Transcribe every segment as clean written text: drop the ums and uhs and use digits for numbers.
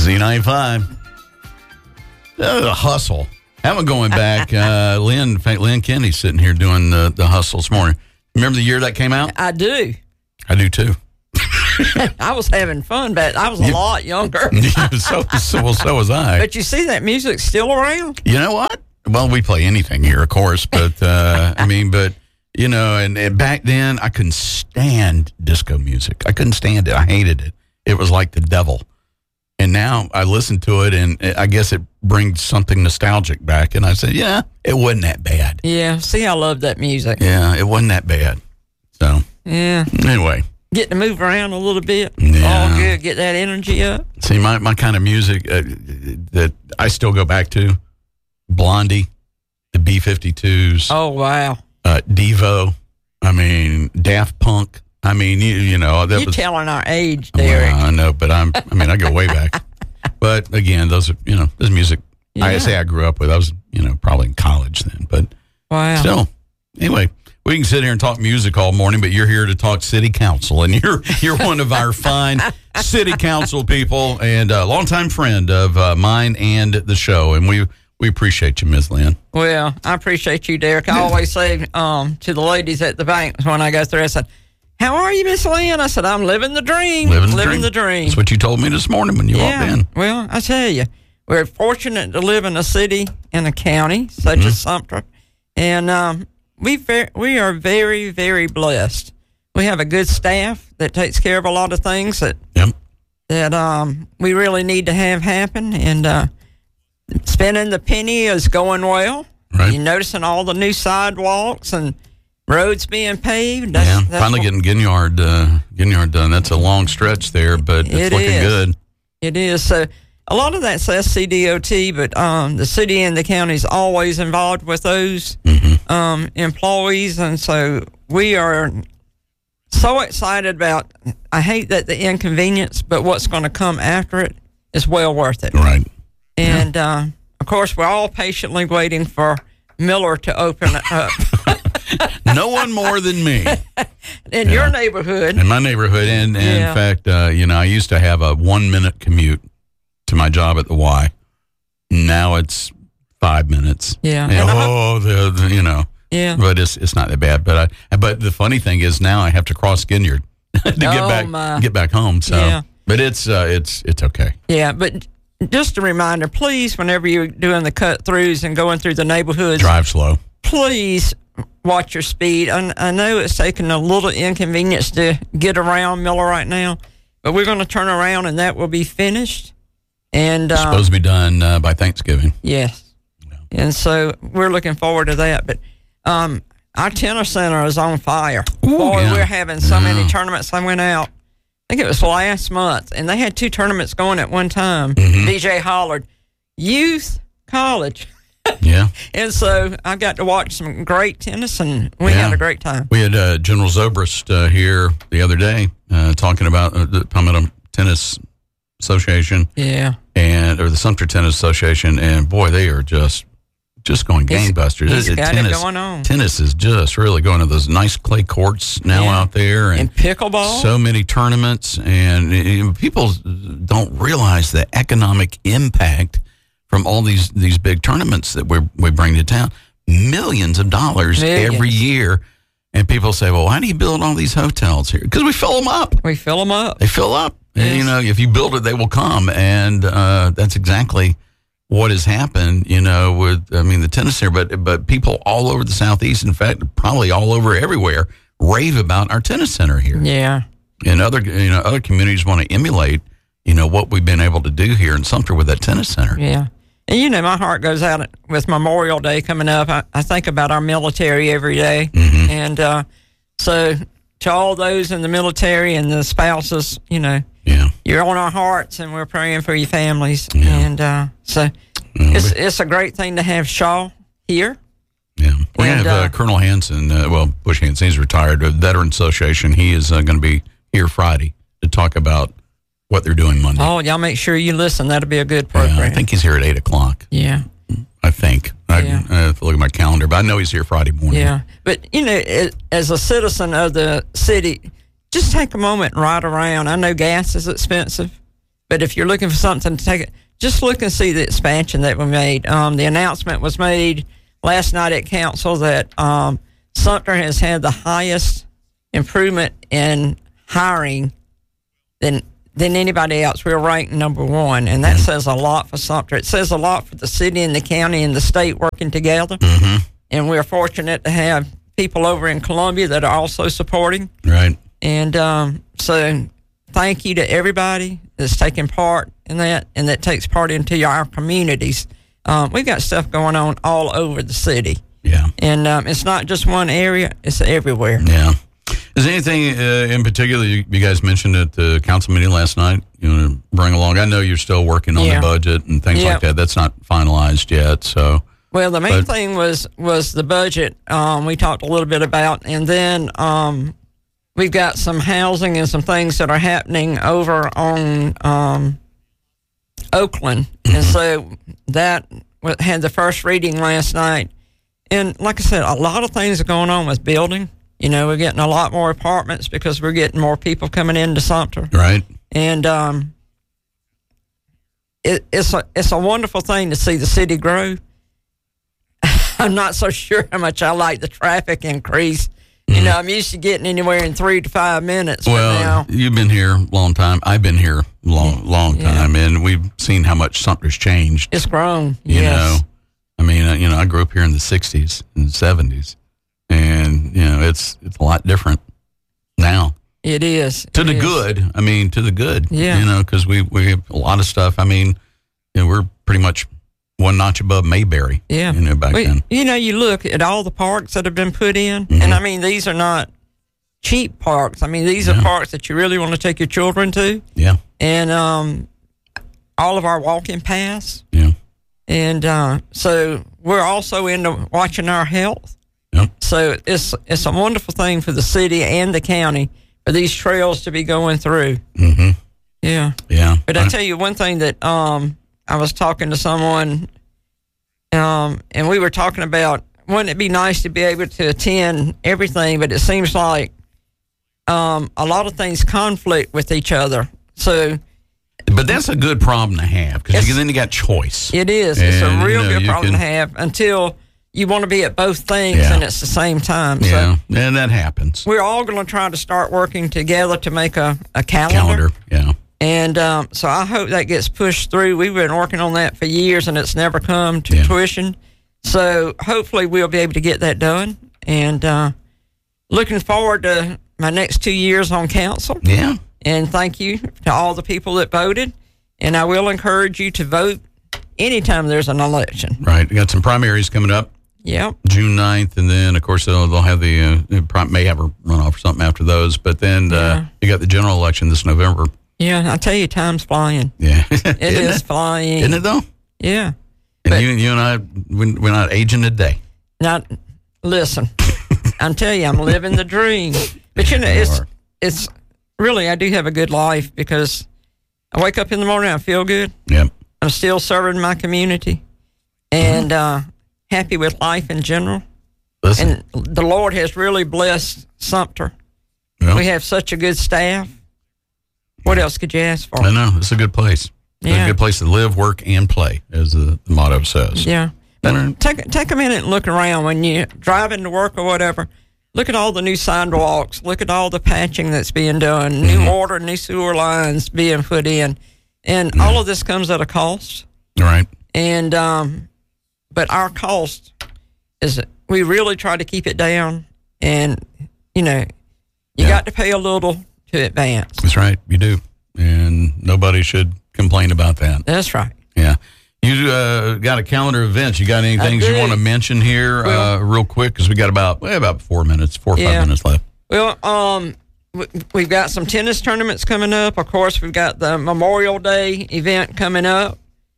Z95. The hustle. Haven't going back. Lynn Kennedy's sitting here doing the hustle this morning. Remember the year that came out? I do. I do too. I was having fun, but I was a lot younger. so was I. But you see that music's still around? You know what? Well, we play anything here, of course, but you know, and back then I couldn't stand disco music. I couldn't stand it. I hated it. It was like the devil. And now I listen to it, and I guess it brings something nostalgic back. And I said, yeah, it wasn't that bad. Yeah, see, I love that music. Yeah, it wasn't that bad. So, yeah. Anyway. Getting to move around a little bit. Yeah. All good. Get that energy up. See, my kind of music that I still go back to, Blondie, the B-52s. Oh, wow. Devo. I mean, Daft Punk. I mean, you know. You're telling our age, Derek. Well, I know, but I go way back. But again, those are, this music, Yeah. I say I grew up with. I was, probably in college then. But wow. Still, anyway, we can sit here and talk music all morning, but you're here to talk city council. And you're one of our fine city council people and a longtime friend of mine and the show. And we appreciate you, Ms. Lynn. Well, I appreciate you, Derek. I always say to the ladies at the bank when I go through, I said, how are you, Miss Lynn? I said, I'm living the dream. Living the dream. That's what you told me this morning when you walked in. Well, I tell you, we're fortunate to live in a city and a county such as Sumter. And we are very, very blessed. We have a good staff that takes care of a lot of things that we really need to have happen. And spending the penny is going well. Right. You're noticing all the new sidewalks and roads being paved. Finally getting Ginyard done. That's a long stretch there, but it's looking good. It is. So a lot of that's SCDOT, but the city and the county is always involved with those employees, and so we are so excited about. I hate that the inconvenience, but what's going to come after it is well worth it. Right. And of course, we're all patiently waiting for Miller to open it up. No one more than me. In your neighborhood. In my neighborhood. And in fact, I used to have a 1-minute commute to my job at the Y. Now it's 5 minutes. Yeah. Yeah. But it's not that bad. But the funny thing is now I have to cross Ginyard to get back home. So, but it's okay. Yeah. But just a reminder, please, whenever you're doing the cut throughs and going through the neighborhoods, drive slow. Please watch your speed. I know it's taking a little inconvenience to get around Miller right now, but we're going to turn around and that will be finished. And it's supposed to be done by Thanksgiving. Yes. Yeah. And so we're looking forward to that. But our tennis center is on fire. Ooh, we're having so many tournaments. I went out, I think it was last month, and they had 2 tournaments going at one time. DJ Hollard, youth, college. Yeah. And so I got to watch some great tennis, and we had a great time. We had General Zobrist here the other day talking about the Palmetto Tennis Association. Yeah. Or the Sumter Tennis Association, and boy, they are just going gangbusters. He's got it going on. Tennis is just really going to those nice clay courts now out there. And pickleball. So many tournaments, and people don't realize the economic impact from all these big tournaments that we bring to town. Millions of dollars every year. And people say, well, why do you build all these hotels here? Because we fill them up. We fill them up. They fill up. Yes. And, if you build it, they will come. And that's exactly what has happened, with, the tennis here. But people all over the Southeast, in fact, probably all over everywhere, rave about our tennis center here. Yeah. And other communities want to emulate, what we've been able to do here in Sumter with that tennis center. Yeah. And, my heart goes out with Memorial Day coming up. I think about our military every day. And so to all those in the military and the spouses, you're on our hearts, and we're praying for your families. Yeah. And it's a great thing to have Shaw here. Yeah. We're going to have Colonel Hanson, Bush Hanson, he's retired, Veteran Association. He is going to be here Friday to talk about what they're doing Monday. Oh, y'all make sure you listen. That'll be a good program. Yeah, I think he's here at 8 o'clock. Yeah. I think. I have to look at my calendar, but I know he's here Friday morning. Yeah. But, as a citizen of the city, just take a moment and ride around. I know gas is expensive, But if you're looking for something to take it, just look and see the expansion that we made. The announcement was made last night at council that Sumter has had the highest improvement in hiring than anybody else. We're ranked number one, and that says a lot for Sumter. It says a lot for the city and the county and the state working together. Mm-hmm. And we're fortunate to have people over in Columbia that are also supporting. Right. And so thank you to everybody that's taking part in that and that takes part into our communities. We've got stuff going on all over the city. Yeah. And it's not just one area, it's everywhere. Yeah. Is there anything in particular you guys mentioned at the council meeting last night you want to bring along? I know you're still working on the budget and things like that. That's not finalized yet. So, well, the main thing was the budget. We talked a little bit about, and then we've got some housing and some things that are happening over on Oakland, and so that had the first reading last night. And like I said, a lot of things are going on with building. You know, we're getting a lot more apartments because we're getting more people coming into Sumter. Right. And it's a wonderful thing to see the city grow. I'm not so sure how much I like the traffic increase. You know, I'm used to getting anywhere in 3 to 5 minutes. Well, now, you've been here a long time. I've been here long time, and we've seen how much Sumter's changed. It's grown. You know, I mean, I grew up here in the 60s and 70s. And, it's a lot different now. It is. To the good. I mean, to the good. Yeah. Because we have a lot of stuff. I mean, we're pretty much one notch above Mayberry. Yeah. Back then. You look at all the parks that have been put in. And, I mean, these are not cheap parks. I mean, these are parks that you really want to take your children to. Yeah. And all of our walking paths. Yeah. And so we're also into watching our health. Yep. So it's a wonderful thing for the city and the county for these trails to be going through. Mm-hmm. Yeah. Yeah. But I tell you one thing that I was talking to someone, and we were talking about, wouldn't it be nice to be able to attend everything, but it seems like a lot of things conflict with each other. So, but that's a good problem to have because then you got choice. It is. It's a real good problem to have until you want to be at both things and it's the same time. Yeah, so and that happens. We're all going to try to start working together to make a calendar. Yeah. And so I hope that gets pushed through. We've been working on that for years, and it's never come to fruition. So hopefully we'll be able to get that done. And looking forward to my next 2 years on council. Yeah. And thank you to all the people that voted. And I will encourage you to vote anytime there's an election. Right. We got some primaries coming up. Yep. June 9th, and then, of course, they'll have may have a runoff or something after those. But then you got the general election this November. Yeah, I tell you, time's flying. Yeah. It is flying. Isn't it, though? Yeah. And but you and I, we're not aging a day. Listen, I'm telling you, I'm living the dream. But, it's really, I do have a good life because I wake up in the morning, I feel good. Yep. I'm still serving my community and happy with life in general. Listen. And the Lord has really blessed Sumter. Well, we have such a good staff. What else could you ask for? I know. It's a good place. It's a good place to live, work, and play, as the motto says. Yeah. But take a minute and look around when you're driving to work or whatever. Look at all the new sidewalks. Look at all the patching that's being done. New water, new sewer lines being put in. And all of this comes at a cost. Right. And but our cost is we really try to keep it down. And, you got to pay a little to advance. That's right. You do. And nobody should complain about that. That's right. Yeah. You got a calendar of events. You got any things you want to mention here real quick? Because we got about 4 minutes, 4 or 5 minutes left. Well, we've got some tennis tournaments coming up. Of course, we've got the Memorial Day event coming up.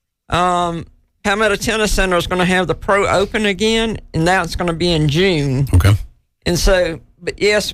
Palmetto Tennis Center is going to have the Pro Open again, and that's going to be in June. Okay. And so, but yes,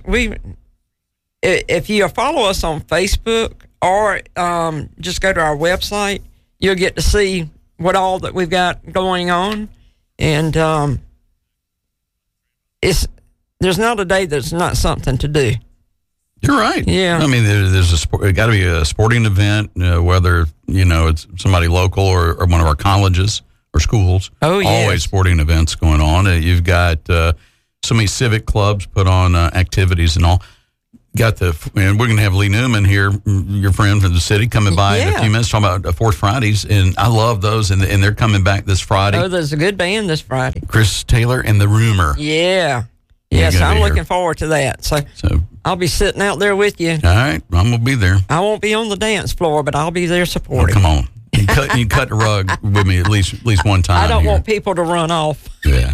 if you follow us on Facebook or just go to our website, you'll get to see what all that we've got going on. And there's not a day that's not something to do. You're right. Yeah. I mean, there's it got to be a sporting event, whether, it's somebody local or one of our colleges or schools. Oh, yes. Always sporting events going on. You've got so many civic clubs put on activities and all. And we're going to have Lee Newman here, your friend from the city, coming by in a few minutes, talking about Fourth Fridays, and I love those, and they're coming back this Friday. Oh, there's a good band this Friday. Chris Taylor and the Rumor. Yeah. Yes, I'm looking forward to that. So I'll be sitting out there with you. All right, I'm going to be there. I won't be on the dance floor, but I'll be there supporting. Oh, come on. You cut the rug with me at least one time. I don't want people to run off. Yeah.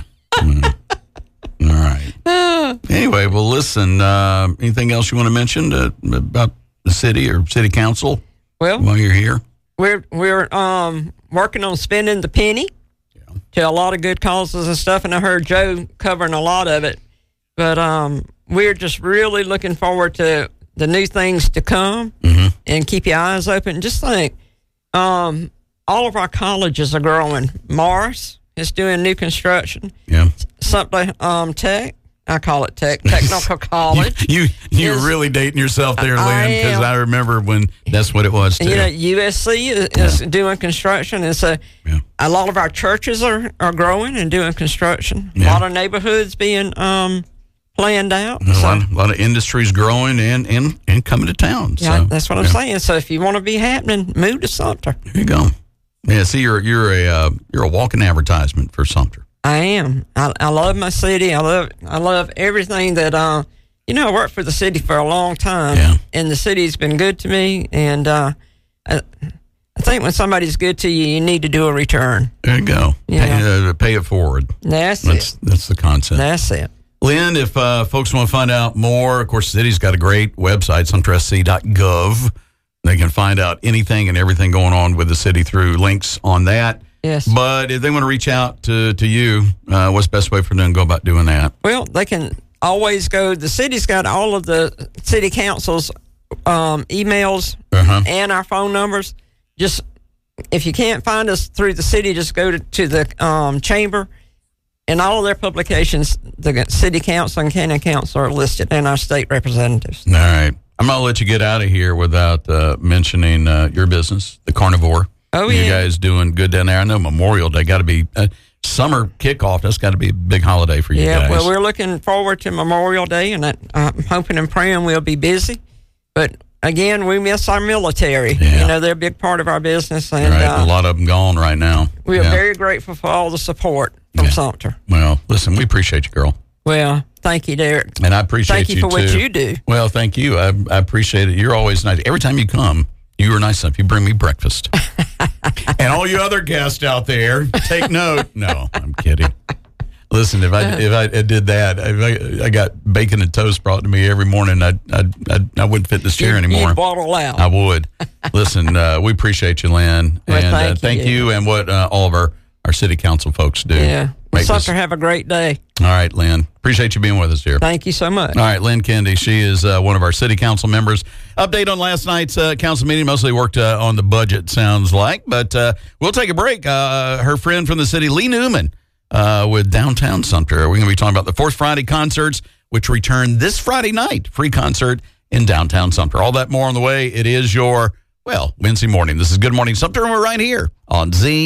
All right. Anyway, well, listen, anything else you want to mention about the city or city council while you're here? We're working on spending the penny to a lot of good causes and stuff, and I heard Joe covering a lot of it. But we're just really looking forward to the new things to come and keep your eyes open. Just think, all of our colleges are growing. Morris is doing new construction. Yeah. Sumter Tech, I call it Technical College. You're really dating yourself there, Lynn, because I remember when that's what it was, too. USC is doing construction, and so a lot of our churches are growing and doing construction. A lot of neighborhoods being planned out. A lot of industries growing and coming to town. Yeah, that's what I'm saying. So if you want to be happening, move to Sumter. There you go. Yeah, see, you're a walking advertisement for Sumter. I am. I love my city. I love everything that I worked for the city for a long time, and the city's been good to me. And I think when somebody's good to you, you need to do a return. There you go. Pay it forward. That's it. That's the concept. That's it. Lynn, if folks want to find out more, of course, the city's got a great website, sumtersc.gov. They can find out anything and everything going on with the city through links on that. Yes. But if they want to reach out to you, what's the best way for them to go about doing that? Well, they can always go. The city's got all of the city council's emails and our phone numbers. Just if you can't find us through the city, just go to the chamber. And all of their publications, the city council and county council are listed, and our state representatives. All right. I'm going to let you get out of here without mentioning your business, the Carnivore. Oh, you guys doing good down there. I know Memorial Day got to be summer kickoff. That's got to be a big holiday for you guys. Yeah, well, we're looking forward to Memorial Day, and I'm hoping and praying we'll be busy. But, again, we miss our military. Yeah. They're a big part of our business. And a lot of them gone right now. We are very grateful for all the support from Sumter. Well, listen, we appreciate you, girl. Well, thank you, Derek. And I appreciate you, thank you for what you do. Well, thank you. I appreciate it. You're always nice. Every time you come, you are nice enough. You bring me breakfast. And all you other guests out there, take note. No, I'm kidding. Listen, if I did that, if I got bacon and toast brought to me every morning, I wouldn't fit this chair anymore. You'd waddle out. I would. Listen, we appreciate you, Lynn. Well, and thank you and what all of our city council folks do. Yeah. Well, Sumter, have a great day. All right, Lynn. Appreciate you being with us here. Thank you so much. All right, Lynn Kennedy. She is one of our city council members. Update on last night's council meeting. Mostly worked on the budget, sounds like. But we'll take a break. Her friend from the city, Lee Newman, with Downtown Sumter. We're going to be talking about the Fourth Friday concerts, which return this Friday night. Free concert in Downtown Sumter. All that more on the way. It is your, Wednesday morning. This is Good Morning Sumter, and we're right here on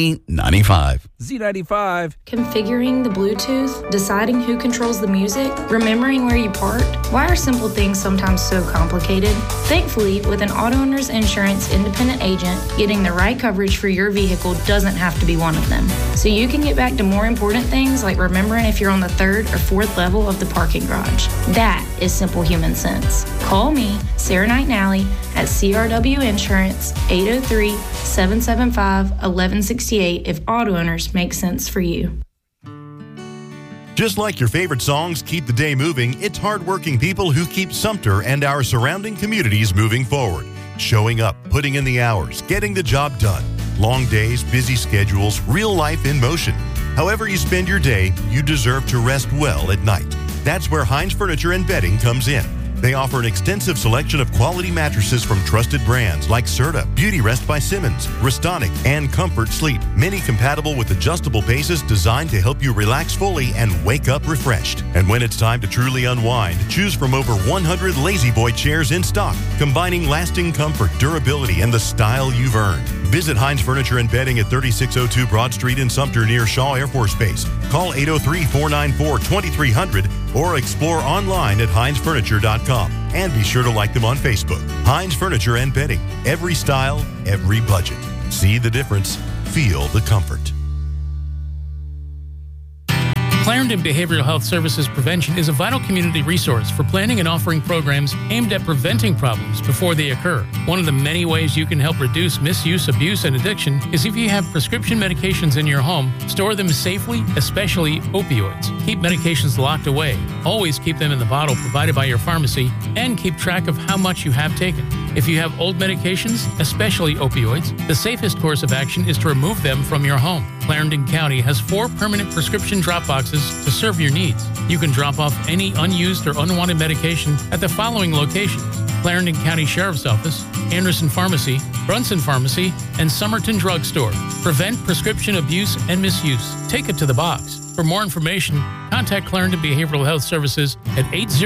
Z95. Z95. Configuring the Bluetooth, deciding who controls the music, remembering where you parked. Why are simple things sometimes so complicated? Thankfully, with an Auto Owners Insurance independent agent, getting the right coverage for your vehicle doesn't have to be one of them. So you can get back to more important things like remembering if you're on the third or fourth level of the parking garage. That is simple human sense. Call me, Sarah Knight Nally, at CRW Insurance, 803-775-1168 if auto owners make sense for you. Just like your favorite songs keep the day moving, it's hardworking people who keep Sumter and our surrounding communities moving forward. Showing up, putting in the hours, getting the job done. Long days, busy schedules, real life in motion. However you spend your day, you deserve to rest well at night. That's where Heinz Furniture and Bedding comes in. They offer an extensive selection of quality mattresses from trusted brands like Serta, Beauty Rest by Simmons, Restonic, and Comfort Sleep. Many compatible with adjustable bases designed to help you relax fully and wake up refreshed. And when it's time to truly unwind, choose from over 100 Lazy Boy chairs in stock, combining lasting comfort, durability, and the style you've earned. Visit Heinz Furniture and Bedding at 3602 Broad Street in Sumter near Shaw Air Force Base. Call 803-494-2300 or explore online at HeinzFurniture.com. And be sure to like them on Facebook. Heinz Furniture and Bedding. Every style, every budget. See the difference. Feel the comfort. Clarendon Behavioral Health Services Prevention is a vital community resource for planning and offering programs aimed at preventing problems before they occur. One of the many ways you can help reduce misuse, abuse, and addiction is if you have prescription medications in your home, store them safely, especially opioids. Keep medications locked away. Always keep them in the bottle provided by your pharmacy, and keep track of how much you have taken. If you have old medications, especially opioids, the safest course of action is to remove them from your home. Clarendon County has 4 permanent prescription drop boxes to serve your needs. You can drop off any unused or unwanted medication at the following locations: Clarendon County Sheriff's Office, Anderson Pharmacy, Brunson Pharmacy, and Somerton Drug Store. Prevent prescription abuse and misuse. Take it to the box. For more information, contact Clarendon Behavioral Health Services at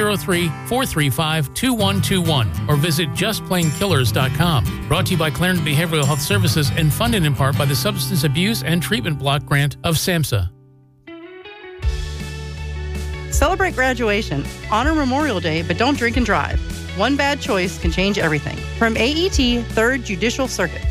803-435-2121 or visit justplainkillers.com. Brought to you by Clarendon Behavioral Health Services and funded in part by the Substance Abuse and Treatment Block Grant of SAMHSA. Celebrate graduation. Honor Memorial Day, but don't drink and drive. One bad choice can change everything. From AET 3rd Judicial Circuit.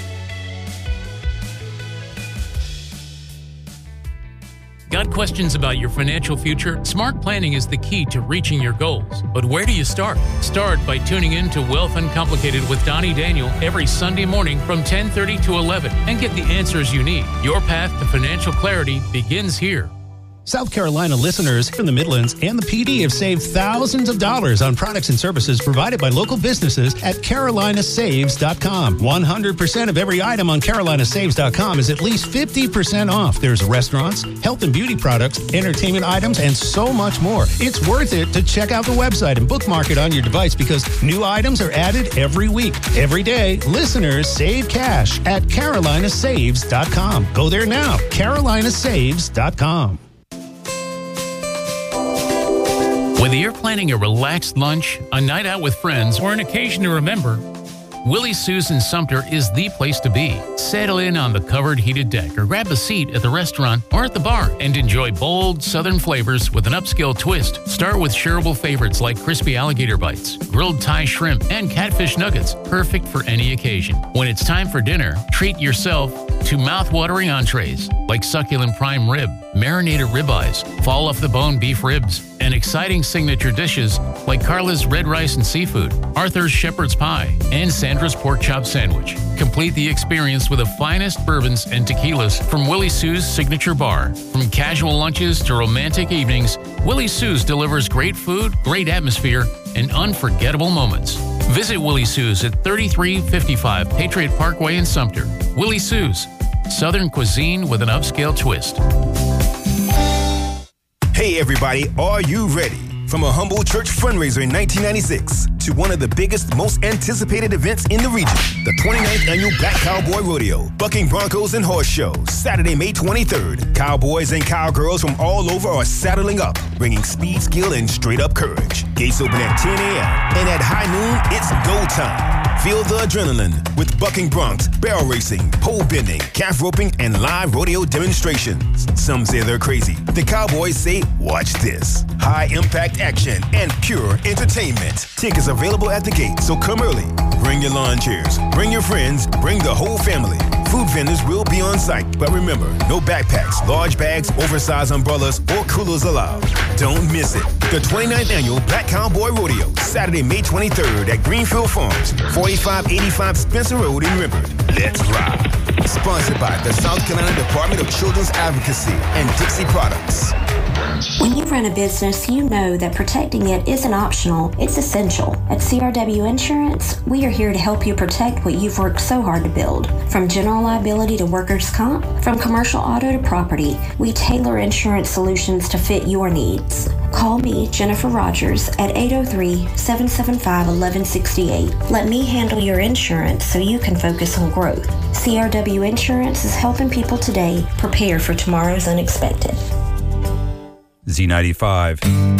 Got questions about your financial future? Smart planning is the key to reaching your goals. But where do you start? Start by tuning in to Wealth Uncomplicated with Donnie Daniel every Sunday morning from 10:30 to 11 and get the answers you need. Your path to financial clarity begins here. South Carolina listeners from the Midlands and the PD have saved thousands of dollars on products and services provided by local businesses at carolinasaves.com. 100% of every item on carolinasaves.com is at least 50% off. There's restaurants, health and beauty products, entertainment items, and so much more. It's worth it to check out the website and bookmark it on your device because new items are added every week. Every day, listeners save cash at carolinasaves.com. Go there now, carolinasaves.com. Whether you're planning a relaxed lunch, a night out with friends, or an occasion to remember, Willie Sue's in Sumter is the place to be. Settle in on the covered heated deck or grab a seat at the restaurant or at the bar and enjoy bold southern flavors with an upscale twist. Start with shareable favorites like crispy alligator bites, grilled Thai shrimp, and catfish nuggets, perfect for any occasion. When it's time for dinner, treat yourself to mouth-watering entrees like succulent prime rib, marinated ribeyes, fall-off-the-bone beef ribs, and exciting signature dishes like Carla's red rice and seafood, Arthur's shepherd's pie, and Sandra's pork chop sandwich. Complete the experience with the finest bourbons and tequilas from Willie Sue's signature bar. From casual lunches to romantic evenings, Willie Sue's delivers great food, great atmosphere, and unforgettable moments. Visit Willie Sue's at 3355 Patriot Parkway in Sumter. Willie Sue's, Southern cuisine with an upscale twist. Hey everybody, are you ready? From a humble church fundraiser in 1996 to one of the biggest, most anticipated events in the region, the 29th Annual Black Cowboy Rodeo, Bucking Broncos and Horse Show, Saturday, May 23rd. Cowboys and cowgirls from all over are saddling up, bringing speed, skill, and straight-up courage. Gates open at 10 a.m. and at high noon, it's go time. Feel the adrenaline with bucking broncs, barrel racing, pole bending, calf roping, and live rodeo demonstrations. Some say they're crazy. The Cowboys say, watch this. High-impact action and pure entertainment. Tickets available at the gate, so come early. Bring your lawn chairs, bring your friends, bring the whole family. Food vendors will be on site, but remember, no backpacks, large bags, oversized umbrellas, or coolers allowed. Don't miss it. The 29th Annual Black Cowboy Rodeo, Saturday, May 23rd at Greenfield Farms, 4585 Spencer Road in Rimbert. Let's ride. Sponsored by the South Carolina Department of Children's Advocacy and Dixie Products. When you run a business, you know that protecting it isn't optional, it's essential. At CRW Insurance, we are here to help you protect what you've worked so hard to build. From general liability to workers' comp, from commercial auto to property, we tailor insurance solutions to fit your needs. Call me, Jennifer Rogers, at 803-775-1168. Let me handle your insurance so you can focus on growth. CRW Insurance is helping people today prepare for tomorrow's unexpected. Z95.